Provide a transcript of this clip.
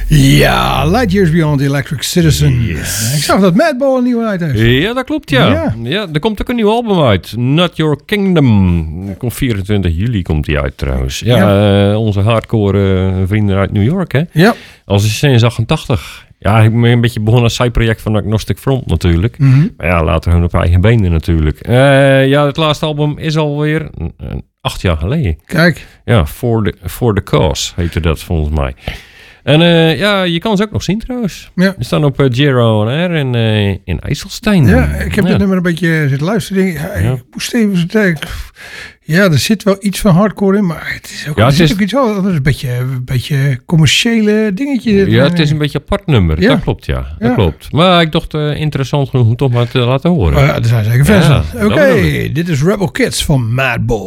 Ja, Light Years Beyond the Electric Citizen. Yes. Ik zag dat Madball een nieuwe uit heeft. Ja, dat klopt, ja. Er komt ook een nieuw album uit. Not Your Kingdom. Komt 24 juli komt die uit trouwens. Onze hardcore vrienden uit New York, hè? Ja. Al sinds 88. Ja, ik ben een beetje begonnen als zijproject van Agnostic Front natuurlijk. Mm-hmm. Maar ja, later hun op eigen benen natuurlijk. Het laatste album is alweer 8 jaar geleden. Kijk. Ja, For the Cause heette dat volgens mij. En je kan ze ook nog zien trouwens. Ja. Die staan op Giro on Air in IJsselstein. Ja, ik heb dit nummer een beetje zitten luisteren. Ik moest even zo denken. Ja, er zit wel iets van hardcore in, maar het is ook, ook iets anders. Een beetje commerciële dingetje. Ja, het is een beetje een apart nummer. Ja. Dat klopt, dat klopt. Maar ik dacht interessant genoeg om toch maar te laten horen. Daar zijn zeker fans van. Oké, dit is Rebel Kids van Madball.